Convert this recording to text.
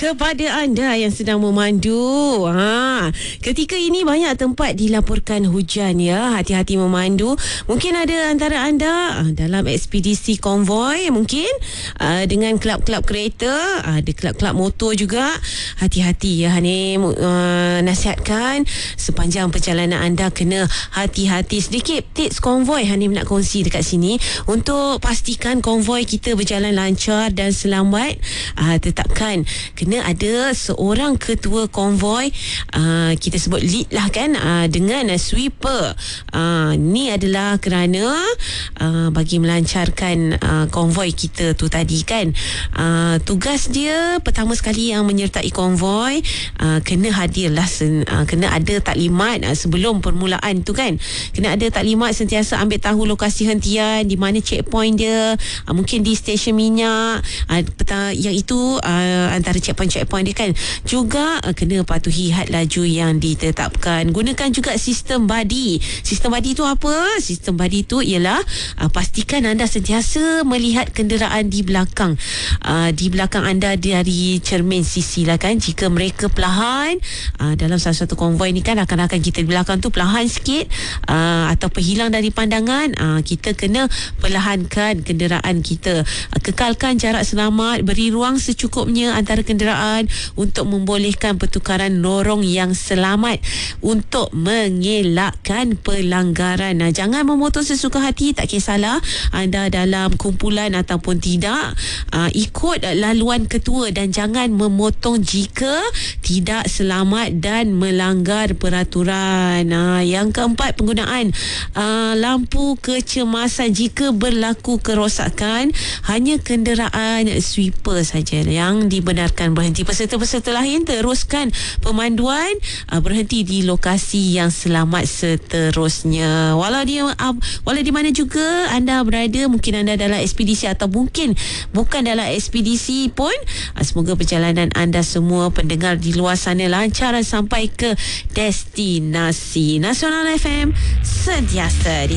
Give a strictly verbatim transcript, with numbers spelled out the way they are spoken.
Kepada anda yang sedang memandu, ha, ketika ini banyak tempat dilaporkan hujan ya. Hati-hati memandu. Mungkin ada antara anda uh, dalam ekspedisi konvoi, mungkin uh, dengan kelab-kelab kereta, uh, ada kelab-kelab motor juga. Hati-hati ya ni, uh, nasihatkan sepanjang perjalanan anda kena hati-hati. Sedikit tips konvoi Hani nak kongsi dekat sini untuk pastikan konvoi kita berjalan lancar dan selamat. Uh, tetapkan kena ada seorang ketua konvoi, uh, kita sebut lead lah kan, uh, dengan uh, sweeper. Uh, ni adalah kerana uh, bagi melancarkan uh, konvoi kita tu tadi kan. Uh, tugas dia pertama sekali yang menyertai konvoi, uh, kena hadirlah sen, uh, kena ada taklimat uh, sebelum permulaan tu kan. Kena ada taklimat, sentiasa ambil tahu lokasi hentian, di mana checkpoint dia, uh, mungkin di stesen minyak, uh, peta, yang itu uh, antara checkpoint-checkpoint dia kan. Juga uh, kena patuhi had laju yang ditetapkan. Gunakan juga sistem body. Sistem body tu apa? Sistem body tu ialah uh, pastikan anda sentiasa melihat kenderaan di belakang. Uh, di belakang anda dari cermin sisi lah kan. Jika mereka perlahan, uh, dalam salah satu konvoi ni kan, akan-akan kita di belakang tu perlahan sikit uh, atau hilang dari pandangan, uh, kita kena perlahankan kenderaan kita. Uh, kekalkan jarak selamat, beri ruang secukupnya antara kenderaan untuk membolehkan pertukaran lorong yang selamat untuk mengelakkan pelanggaran. Nah, jangan memotor sesuka hati, tak kisahlah anda dalam kumpulan ataupun tidak. Uh, ikut laluan ketua dan jangan memotong jika tidak selamat dan melanggar peraturan. Uh, yang keempat, penggunaan uh, lampu kecemasan. Jika berlaku kerosakan, hanya kenderaan sweeper saja yang dibenarkan berhenti. Peserta-peserta lain teruskan pemanduan, uh, berhenti di lokasi yang selamat seterusnya. Walau dia uh, walau di mana juga anda berada, mungkin anda dalam ekspedisi atau mungkin bukan dalam ekspedisi pun, uh, semoga perjalanan anda semua pendengar di luar sana lancar sampai ke destinasi. Nasional F M sentiasa di